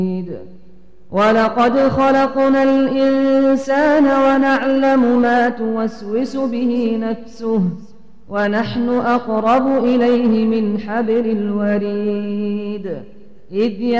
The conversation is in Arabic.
ولقد خلقنا الإنسان ونعلم ما توسوس به نفسه ونحن أقرب إليه من حبل الوريد